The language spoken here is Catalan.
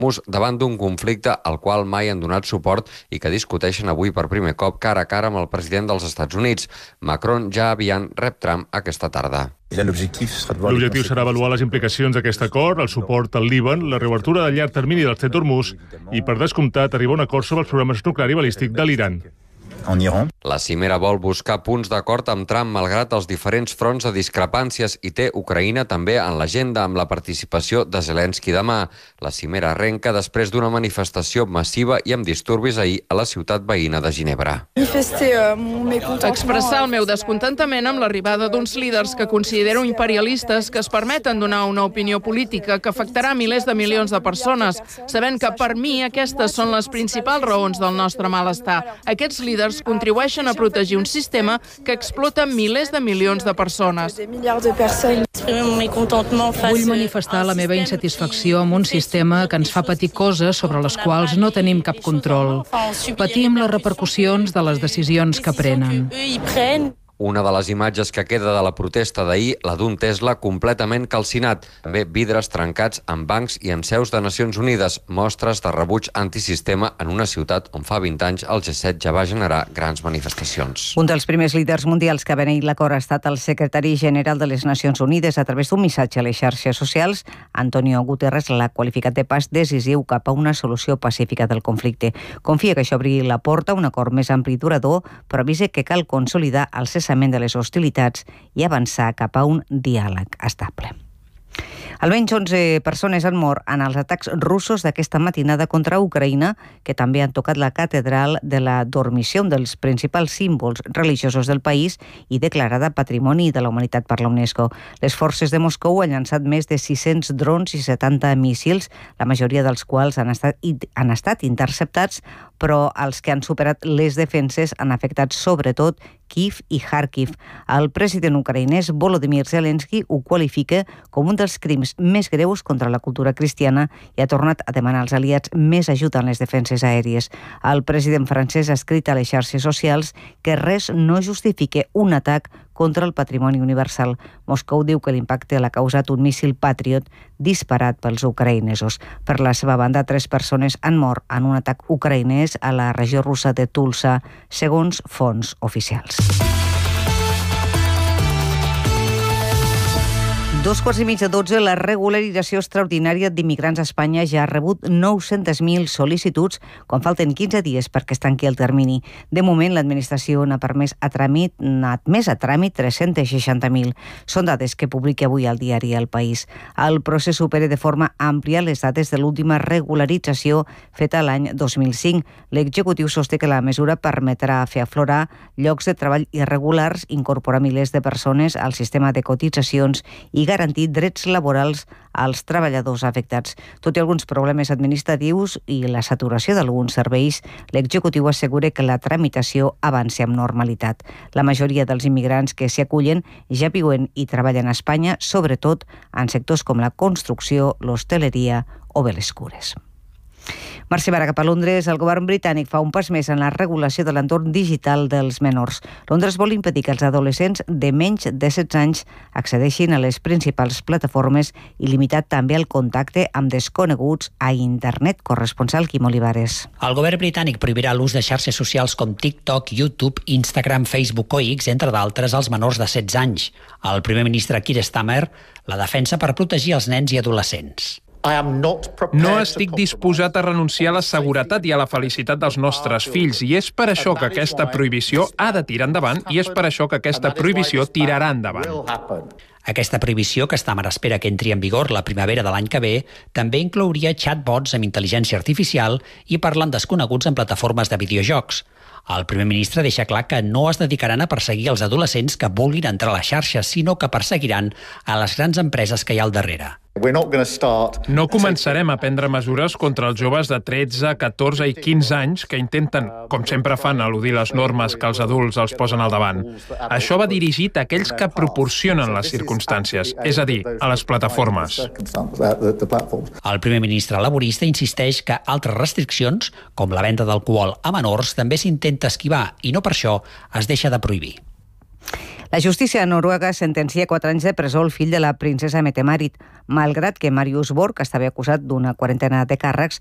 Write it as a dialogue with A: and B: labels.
A: davant d'un conflicte al qual mai han donat suport i que discuteixen avui per primer cop cara a cara amb el president dels Estats Units. Macron ja aviant rep Trump aquesta tarda.
B: L'objectiu serà avaluar les implicacions d'aquest acord, el suport al Líban, la reobertura de llarg termini del Strait d'Hormuz i, per descomptat, arribar a un acord sobre els programes nuclear i balístic de l'Iran.
A: La cimera vol buscar punts d'acord amb Trump malgrat els diferents fronts de discrepàncies i té Ucraïna també en l'agenda amb la participació de Zelensky demà. La cimera arrenca després d'una manifestació massiva i amb disturbis ahir a la ciutat veïna de Ginebra.
C: Expressar el meu descontentament amb l'arribada d'uns líders que considero imperialistes que es permeten donar una opinió política que afectarà milers de milions de persones, sabent que per mi aquestes són les principals raons del nostre malestar. Aquests líders contribueixen a protegir un sistema que explota milers de milions de persones.
D: Vull manifestar la meva insatisfacció amb un sistema que ens fa patir coses sobre les quals no tenim cap control. Patim les repercussions de les decisions que prenen.
A: Una de les imatges que queda de la protesta d'ahir, la d'un Tesla completament calcinat. També vidres trencats en bancs i en seus de Nacions Unides. Mostres de rebuig antisistema en una ciutat on fa 20 anys el G7 ja va generar grans manifestacions.
E: Un dels primers líders mundials que ha beneït l'acord ha estat el secretari general de les Nacions Unides. A través d'un missatge a les xarxes socials, Antonio Guterres l'ha qualificat de pas decisiu cap a una solució pacífica del conflicte. Confia que això obri la porta a un acord més ampli i durador, però avisa que cal consolidar el cessament de les hostilitats i avançar cap a un diàleg estable. Almenys 11 persones han mort en els atacs russos d'aquesta matinada contra Ucraïna, que també han tocat la catedral de la Dormició, un dels principals símbols religiosos del país i declarada Patrimoni de la Humanitat per la UNESCO. Les forces de Moscou han llançat més de 600 drons i 70 míssils, la majoria dels quals han estat interceptats, però els que han superat les defenses han afectat sobretot Kiev i Kharkiv. El president ucraïnès Volodymyr Zelensky ho qualifica com un dels crims més greus contra la cultura cristiana i ha tornat a demanar als aliats més ajuda en les defenses aèries. El president francès ha escrit a les xarxes socials que res no justifique un atac contra el patrimoni universal. Moscou diu que l'impacte l'ha causat un míssil Patriot disparat pels ucraïnesos. Per la seva banda, 3 persones han mort en un atac ucraïnès a la regió russa de Tulsa, segons fonts oficials. 11:15, la regularització extraordinària d'immigrants a Espanya ja ha rebut 900.000 sol·licituds, quan falten 15 dies perquè es tanqui el termini. De moment, l'administració n'ha admès a tràmit 360.000. Són dades que publica avui al diari El País. El procés supera de forma àmplia les dates de l'última regularització feta l'any 2005. L'executiu sosté que la mesura permetrà fer aflorar llocs de treball irregulars, incorporar milers de persones al sistema de cotitzacions i garantir drets laborals als treballadors afectats. Tot i alguns problemes administratius i la saturació d'alguns serveis, l'executiu assegura que la tramitació avança amb normalitat. La majoria dels immigrants que s'hi acullen ja viuen i treballen a Espanya, sobretot en sectors com la construcció, l'hostaleria o bé les cures. Marxem ara cap a Londres. El govern britànic fa un pas més en la regulació de l'entorn digital dels menors. Londres vol impedir que els adolescents de menys de 16 anys accedeixin a les principals plataformes i limitar també el contacte amb desconeguts a internet. Corresponsal Quim Olivares.
F: El govern britànic prohibirà l'ús de xarxes socials com TikTok, YouTube, Instagram, Facebook o X, entre d'altres, als menors de 16 anys. El primer ministre Keir Starmer la defensa per protegir els nens i adolescents.
G: No estic disposat a renunciar a la seguretat i a la felicitat dels nostres fills i és per això que aquesta prohibició ha de tirar endavant i és per això que aquesta prohibició tirarà endavant.
F: Aquesta prohibició, que Starmer espera que entri en vigor la primavera de l'any que ve, també inclouria chatbots amb intel·ligència artificial i parlant desconeguts en plataformes de videojocs. El primer ministre deixa clar que no es dedicaran a perseguir els adolescents que vulguin entrar a les xarxes, sinó que perseguiran a les grans empreses que hi ha al darrere.
G: No començarem a prendre mesures contra els joves de 13, 14 i 15 anys que intenten, com sempre fan, eludir les normes que els adults els posen al davant. Això va dirigit a aquells que proporcionen les circumstàncies, és a dir, a les plataformes.
F: El primer ministre laborista insisteix que altres restriccions, com la venda d'alcohol a menors, també s'intenta esquivar i no per això es deixa de prohibir.
E: La justícia de Noruega sentencia 4 anys de presó al fill de la princesa Mette-Marit, malgrat que Marius Borg estava acusat d'una quarantena de càrrecs